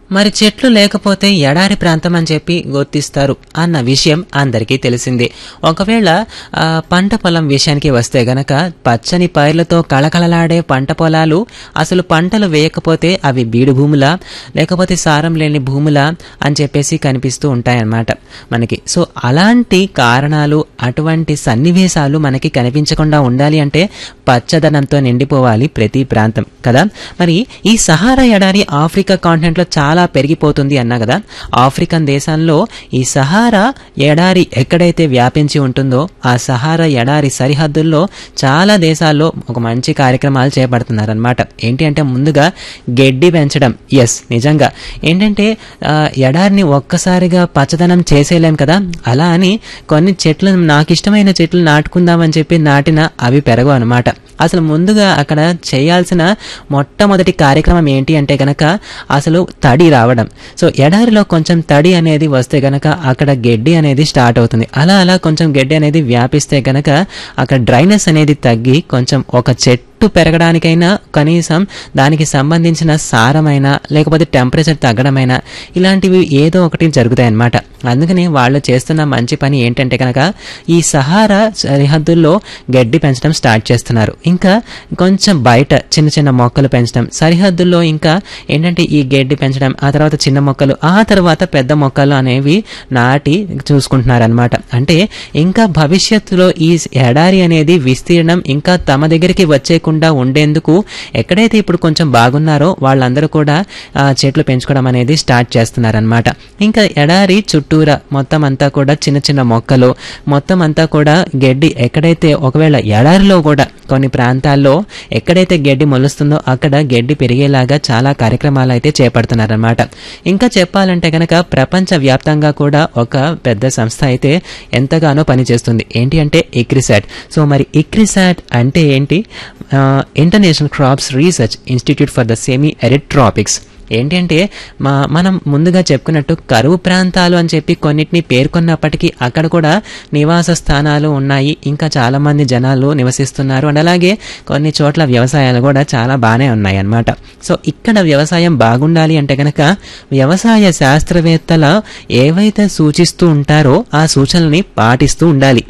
మరి చెట్లు లేకపోతే ఎడారి ప్రాంతం అని చెప్పి గుర్తిస్తారు అన్న విషయం అందరికీ తెలిసిందే. ఒకవేళ పంట పొలం విషయానికి వస్తే గనక పచ్చని పైర్లతో కళకళలాడే పంట పొలాలు అసలు పంటలు వేయకపోతే అవి బీడు భూములా లేకపోతే సారం లేని భూములా అని చెప్పేసి కనిపిస్తూ ఉంటాయన్నమాట మనకి. సో అలాంటి కారణాలు అటువంటి సన్నివేశాలు మనకి కనిపించకుండా ఉండాలి అంటే పచ్చదనంతో నిండిపోవాలి ప్రతి ప్రాంతం కదా. మరి ఈ సహారా ఎడారి ఆఫ్రికా కాంటినెంట్లో చాలా పెరిగిపోతుంది అన్నా కదా. ఆఫ్రికన్ దేశాల్లో ఈ సహారా ఎడారి ఎక్కడైతే వ్యాపించి ఉంటుందో ఆ సహారా ఎడారి సరిహద్దుల్లో చాలా దేశాల్లో ఒక మంచి కార్యక్రమాలు చేపడుతున్నారనమాట. ఏంటి అంటే ముందుగా గడ్డి పెంచడం. ఎస్, నిజంగా ఏంటంటే ఎడారిని ఒక్కసారిగా పచ్చదనం చేసేయలేం కదా. అలా అని కొన్ని చెట్లు, నాకు ఇష్టమైన చెట్లు నాటుకుందామని చెప్పి నాటిన అవి పెరగవు అనమాట. అసలు ముందుగా అక్కడ చేయాల్సిన మొట్టమొదటి కార్యక్రమం ఏంటి అంటే గనక అసలు తడి రావడం. సో ఎడారిలో కొంచెం తడి అనేది వస్తే గనక అక్కడ గడ్డి అనేది స్టార్ట్ అవుతుంది. అలా అలా కొంచెం గడ్డి అనేది వ్యాపిస్తే గనక అక్కడ డ్రైనెస్ అనేది తగ్గి కొంచెం ఒక చెట్టు పెరగడానికైనా కనీసం దానికి సంబంధించిన సారమైనా లేకపోతే టెంపరేచర్ తగ్గడమైనా ఇలాంటివి ఏదో ఒకటి జరుగుతాయి అన్నమాట. అందుకని వాళ్ళు చేస్తున్న మంచి పని ఏంటంటే కనుక ఈ సహారా సరిహద్దుల్లో గడ్డి పెంచడం స్టార్ట్ చేస్తున్నారు. ఇంకా కొంచెం బయట చిన్న చిన్న మొక్కలు పెంచడం సరిహద్దుల్లో. ఇంకా ఏంటంటే ఈ గడ్డి పెంచడం, ఆ తర్వాత చిన్న మొక్కలు, ఆ తర్వాత పెద్ద మొక్కలు అనేవి నాటి చూసుకుంటున్నారనమాట. అంటే ఇంకా భవిష్యత్తులో ఈ ఎడారి అనేది విస్తీర్ణం ఇంకా తమ దగ్గరికి వచ్చే ఉండేందుకు ఎక్కడైతే ఇప్పుడు కొంచెం బాగున్నారో వాళ్ళందరూ కూడా చెట్లు పెంచుకోవడం అనేది స్టార్ట్ చేస్తున్నారనమాట. ఇంకా ఎడారి చుట్టూరా మొత్తం అంతా కూడా చిన్న చిన్న మొక్కలు, మొత్తం అంతా కూడా గడ్డి. ఎక్కడైతే ఒకవేళ ఎడారిలో కూడా కొన్ని ప్రాంతాల్లో ఎక్కడైతే గడ్డి మొలుస్తుందో అక్కడ గడ్డి పెరిగేలాగా చాలా కార్యక్రమాలు అయితే చేపడుతున్నారనమాట. ఇంకా చెప్పాలంటే కనుక ప్రపంచ వ్యాప్తంగా కూడా ఒక పెద్ద సంస్థ అయితే ఎంతగానో పనిచేస్తుంది. ఏంటి అంటే ఇక్రిసాట్. సో మరి ఇక్రిసాట్ అంటే ఏంటి? International crops research institute for the semi arid tropics. ఏంటి అంటే మనం ముందుగా చెప్పుకున్నట్టు కరువు ప్రాంతాలు అని చెప్పి కొన్నిటిని పేర్కొన్నప్పటికీ అక్కడ కూడా నివాస స్థానాలు ఉన్నాయి, ఇంకా చాలా మంది జనాలు నివసిస్తున్నారు. అండ్ అలాగే కొన్ని చోట్ల వ్యవసాయాలు కూడా చాలా బాగానే ఉన్నాయి అన్నమాట. సో ఇక్కడ వ్యవసాయం బాగుండాలి అంటే కనుక వ్యవసాయ శాస్త్రవేత్తల ఏవైతే సూచిస్తూ ఉంటారో ఆ సూచనల్ని పాటిస్తూ ఉండాలి.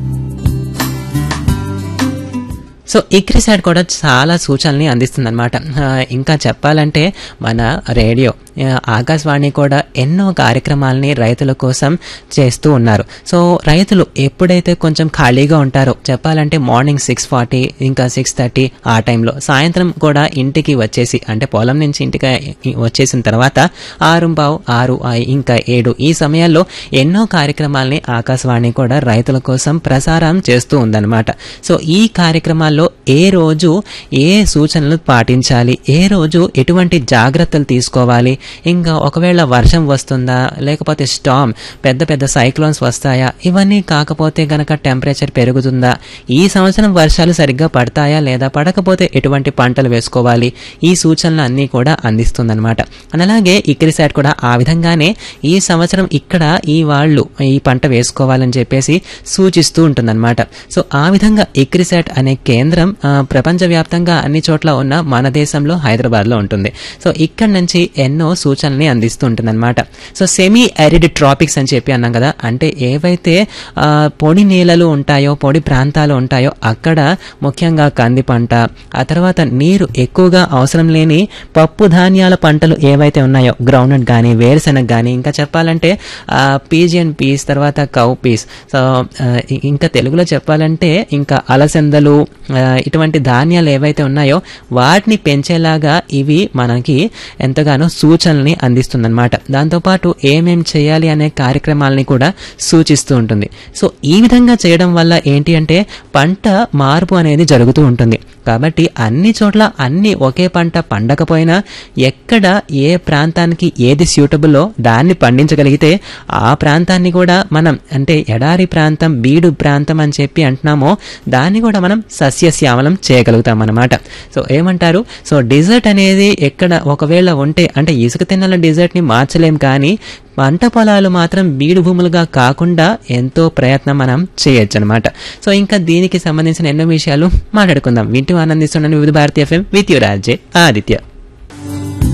సో ఇక్రిసాట్ కూడా చాలా సూచనల్ని అందిస్తుంది అనమాట. ఇంకా చెప్పాలంటే మన రేడియో ఆకాశవాణి కూడా ఎన్నో కార్యక్రమాలని రైతుల కోసం చేస్తూ ఉన్నారు. సో రైతులు ఎప్పుడైతే కొంచెం ఖాళీగా ఉంటారో చెప్పాలంటే మార్నింగ్ 6:40 ఇంకా 6:30 ఆ టైంలో, సాయంత్రం కూడా ఇంటికి వచ్చేసి అంటే పొలం నుంచి ఇంటికి వచ్చేసిన తర్వాత 6:15, 6 ఇంకా 7 ఈ సమయాల్లో ఎన్నో కార్యక్రమాలని ఆకాశవాణి కూడా రైతుల కోసం ప్రసారం చేస్తూ ఉందన్నమాట. సో ఈ కార్యక్రమాల్లో ఏ రోజు ఏ సూచనలు పాటించాలి, ఏ రోజు ఎటువంటి జాగ్రత్తలు తీసుకోవాలి, ఇంకా ఒకవేళ వర్షం వస్తుందా లేకపోతే స్టార్మ్ పెద్ద పెద్ద సైక్లోన్స్ వస్తాయా, ఇవన్నీ కాకపోతే గనక టెంపరేచర్ పెరుగుతుందా, ఈ సంవత్సరం వర్షాలు సరిగ్గా పడతాయా లేదా, పడకపోతే ఎటువంటి పంటలు వేసుకోవాలి, ఈ సూచనలు అన్నీ కూడా అందిస్తుందన్నమాట. అలాగే ఇక్రిసాట్ కూడా ఆ విధంగానే ఈ సంవత్సరం ఇక్కడ ఈ వాళ్ళు ఈ పంట వేసుకోవాలని చెప్పేసి సూచిస్తూ ఉంటుందన్నమాట. సో ఆ విధంగా ఇక్రిసాట్ అనే కేంద్రం ప్రపంచవ్యాప్తంగా అన్ని చోట్ల ఉన్న మన దేశంలో హైదరాబాద్లో ఉంటుంది. సో ఇక్కడ నుంచి ఎన్నో సూచనల్ని అందిస్తూ ఉంటుందన్నమాట. సో సెమీ అరిడ్ ట్రాపిక్స్ అని చెప్పి అన్నాం కదా, అంటే ఏవైతే పొడి నేలలు ఉంటాయో పొడి ప్రాంతాలు ఉంటాయో అక్కడ ముఖ్యంగా కంది పంట, ఆ తర్వాత నీరు ఎక్కువగా అవసరం లేని పప్పు ధాన్యాల పంటలు ఏవైతే ఉన్నాయో గ్రౌండ్నట్ కానీ వేరుశెనగ కానీ, ఇంకా చెప్పాలంటే పీజియన్ పీస్, తర్వాత కౌ పీస్, సో ఇంకా తెలుగులో చెప్పాలంటే ఇంకా అలసందలు, ఇటువంటి ధాన్యాలు ఏవైతే ఉన్నాయో వాటిని పెంచేలాగా ఇవి మనకి ఎంతగానో సూచనల్ని అందిస్తుందన్నమాట. దాంతోపాటు ఏమేం చేయాలి అనే కార్యక్రమాలని కూడా సూచిస్తూ ఉంటుంది. సో ఈ విధంగా చేయడం వల్ల ఏంటి అంటే పంట మార్పు అనేది జరుగుతూ ఉంటుంది. కాబట్టి అన్ని చోట్ల అన్ని ఒకే పంట పండకపోయినా ఎక్కడ ఏ ప్రాంతానికి ఏది సూటబుల్లో దాన్ని పండించగలిగితే ఆ ప్రాంతాన్ని కూడా మనం అంటే ఎడారి ప్రాంతం బీడు ప్రాంతం అని చెప్పి అంటున్నామో దాన్ని కూడా మనం సస్యశ్యామలం చేయగలుగుతాం అన్నమాట. సో ఏమంటారు? సో డిజర్ట్ అనేది ఎక్కడ ఒకవేళ ఉంటే అంటే ఇసుక తిన్నల డిజర్ట్ని మార్చలేం, కానీ పంట పొలాలు మాత్రం బీడు భూములుగా కాకుండా ఎంతో ప్రయత్నం మనం చేయొచ్చు అనమాట. సో ఇంకా దీనికి సంబంధించిన ఎన్నో విషయాలు మాట్లాడుకుందాం. వింటూ ఆనందిస్తున్నాను వివిధ Bharati FM with your RJ Aditya.